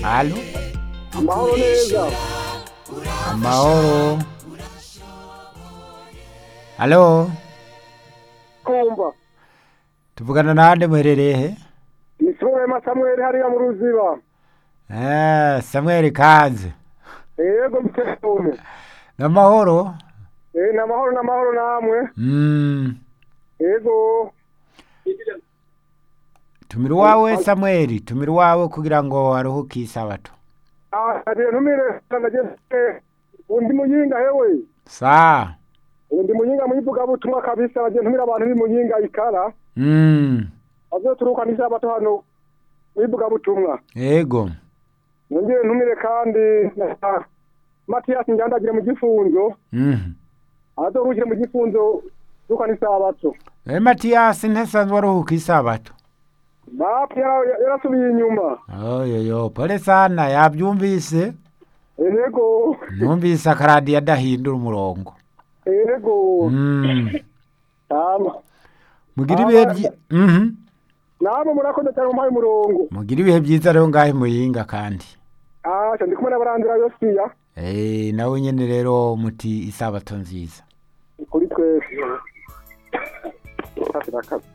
Alo, amahoro neza. amahoro. Alo, Kumva. tuvugana nande muherereye he? Nisubema Samuel hariya mu Ruziba. Samuel Kaze. Yego mtefume. Namahoro? Namahoro namwe. Yego. Tumira wawe Samuel, tumira wawe kugira ngo aruhuke isabato. Ntumire nageze undi muyinga hewe. Sa. Undi muyinga muyivuga butumwa kabisa baje ntumira abantu ni muyinga ikara. Azoturuka n'isabato hano muyivuga butumwa. Yego. Nongeye ntumire kandi Matias Njandagire mu gifunzo. Azoruhukire mu gifunzo duka n'isabato. Matias ntasanzwe aruhuka isabato. Bapi yarasubiye inyuma. Yo, pole sana yabyumvise. Yego. Numvise akaradi yadahindura umurongo. Yego. Mugira ibihe Nabo murakoze cyane mu murongo. Mugira ibihe byiza rero ngahe muyinga kandi. Ndi kumwe n'abarandira Yosiya. Nawe nyene rero muti isabato nziza. Kuri twese.